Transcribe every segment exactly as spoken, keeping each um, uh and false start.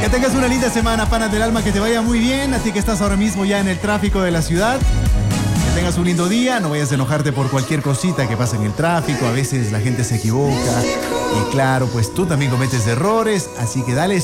Que tengas una linda semana, panas del alma, que te vaya muy bien. A ti que estás ahora mismo ya en el tráfico de la ciudad, que tengas un lindo día. No vayas a enojarte por cualquier cosita que pasa en el tráfico. A veces la gente se equivoca. Y claro, pues tú también cometes errores. Así que dale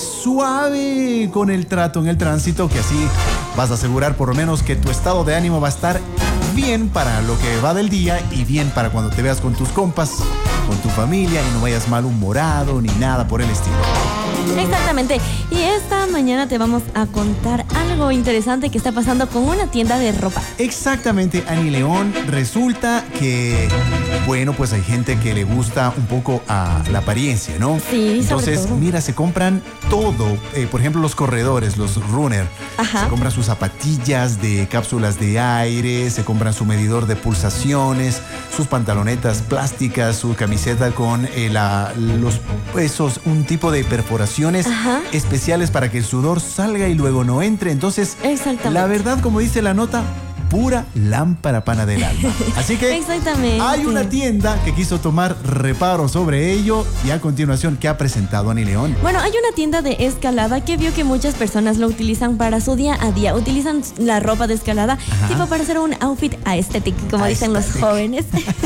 suave con el trato en el tránsito, que así vas a asegurar por lo menos que tu estado de ánimo va a estar bien para lo que va del día y bien para cuando te veas con tus compas, con tu familia, y no vayas malhumorado ni nada por el estilo. Exactamente. Y esta mañana te vamos a contar algo interesante que está pasando con una tienda de ropa. Exactamente, Ani León. Resulta que, bueno, pues hay gente que le gusta un poco a la apariencia, ¿no? Sí, entonces, sobre todo. mira, se compran todo. Eh, por ejemplo, los corredores, los runner. Ajá. Se compran sus zapatillas de cápsulas de aire, se compran su medidor de pulsaciones, sus pantalonetas plásticas, su camiseta con eh, la, los esos, un tipo de perforaciones Ajá. especiales para que el sudor salga y luego no entre. Entonces, Exactamente. la verdad, como dice la nota, pura lámpara pana del alma. Así que Exactamente. hay una tienda que quiso tomar reparo sobre ello y a continuación, ¿qué ha presentado Ani León? Bueno, hay una tienda de escalada que vio que muchas personas lo utilizan para su día a día. Utilizan la ropa de escalada, Ajá. tipo para hacer un outfit aesthetic, como dicen los Aesthetic. jóvenes.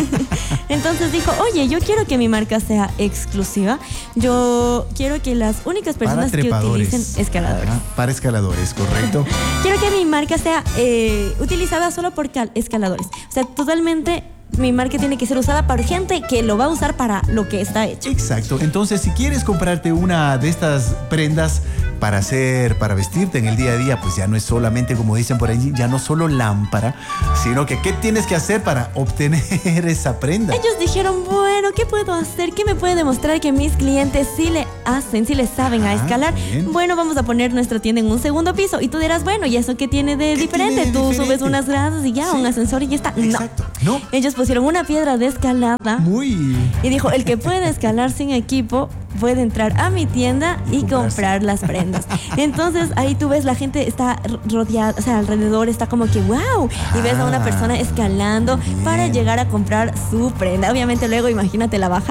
Entonces dijo, oye, yo quiero que mi marca sea exclusiva. Yo quiero que las únicas personas Para que trepadores. utilicen escaladores. Ajá, para escaladores, correcto. Quiero que mi marca sea eh, utilizada solo por cal- escaladores. O sea, totalmente mi marca tiene que ser usada por gente que lo va a usar para lo que está hecho. Exacto. Entonces, si quieres comprarte una de estas prendas para hacer, para vestirte en el día a día, pues ya no es solamente, como dicen por allí, ya no solo lámpara, sino que ¿qué tienes que hacer para obtener esa prenda? Ellos dijeron, bueno, ¿qué puedo hacer? ¿Qué me puede demostrar que mis clientes sí le hacen, sí le saben a Ah, escalar? bien. Bueno, vamos a poner nuestra tienda en un segundo piso. Y tú dirás, bueno, ¿y eso qué tiene de ¿Qué diferente? tiene de Tú diferente? subes unas gradas y ya, Sí. un ascensor y ya está. Exacto. No. No. Ellos pusieron una piedra de escalada. Muy... Y dijo, el que puede escalar sin equipo puede entrar a mi tienda y comprarse. comprar las prendas. Entonces ahí tú ves, la gente está rodeada, o sea, alrededor está como que wow. Y ves a una Ah, persona escalando bien. para llegar a comprar su prenda. Obviamente luego imagínate la baja.